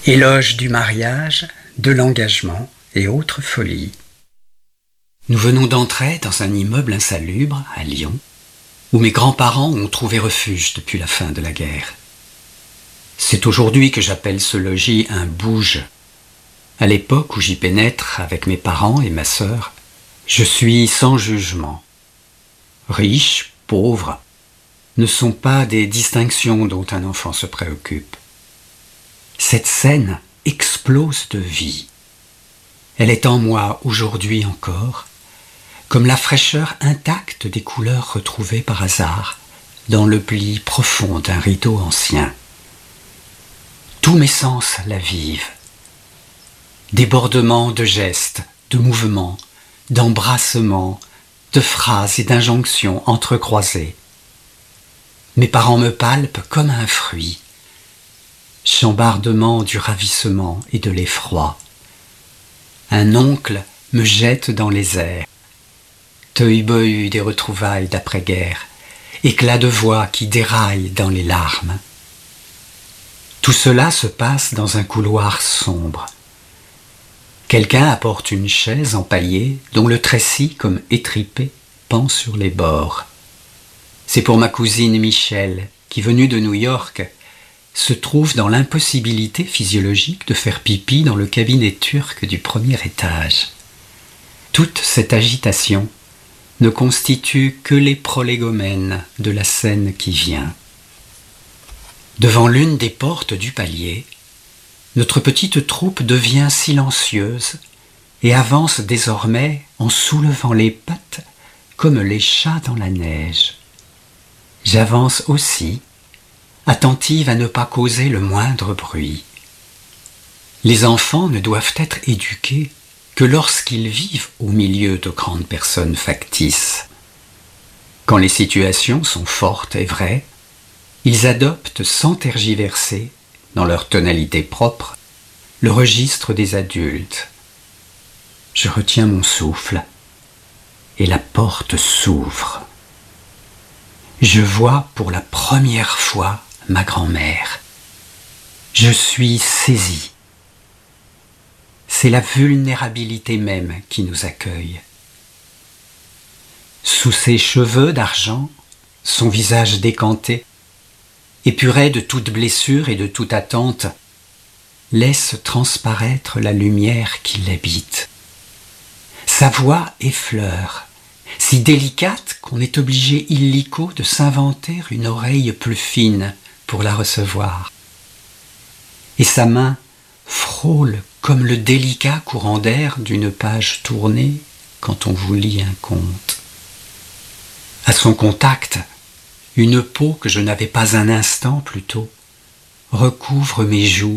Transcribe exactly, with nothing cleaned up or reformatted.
Éloge du mariage, de l'engagement et autres folies. Nous venons d'entrer dans un immeuble insalubre à Lyon, où mes grands-parents ont trouvé refuge depuis la fin de la guerre. C'est aujourd'hui que j'appelle ce logis un bouge. À l'époque où j'y pénètre avec mes parents et ma sœur, je suis sans jugement. Riche, pauvre, ne sont pas des distinctions dont un enfant se préoccupe. Cette scène explose de vie. Elle est en moi aujourd'hui encore, comme la fraîcheur intacte des couleurs retrouvées par hasard dans le pli profond d'un rideau ancien. Tous mes sens la vivent. Débordement de gestes, de mouvements, d'embrassements, de phrases et d'injonctions entrecroisées. Mes parents me palpent comme un fruit. Chambardement du ravissement et de l'effroi. Un oncle me jette dans les airs. Tohu-bohu des retrouvailles d'après-guerre, éclat de voix qui déraille dans les larmes. Tout cela se passe dans un couloir sombre. Quelqu'un apporte une chaise empaillée dont le trécis, comme étripé, pend sur les bords. C'est pour ma cousine Michel, qui, venue de New York, se trouve dans l'impossibilité physiologique de faire pipi dans le cabinet turc du premier étage. Toute cette agitation ne constitue que les prolégomènes de la scène qui vient. Devant l'une des portes du palier, notre petite troupe devient silencieuse et avance désormais en soulevant les pattes comme les chats dans la neige. J'avance aussi, attentive à ne pas causer le moindre bruit. Les enfants ne doivent être éduqués que lorsqu'ils vivent au milieu de grandes personnes factices. Quand les situations sont fortes et vraies, ils adoptent sans tergiverser, dans leur tonalité propre, le registre des adultes. Je retiens mon souffle et la porte s'ouvre. Je vois pour la première fois ma grand-mère. Je suis saisi. C'est la vulnérabilité même qui nous accueille. Sous ses cheveux d'argent, son visage décanté, épuré de toute blessure et de toute attente, laisse transparaître la lumière qui l'habite. Sa voix effleure, si délicate qu'on est obligé illico de s'inventer une oreille plus fine pour la recevoir. Et sa main frôle comme le délicat courant d'air d'une page tournée quand on vous lit un conte. À son contact, une peau que je n'avais pas un instant plus tôt recouvre mes joues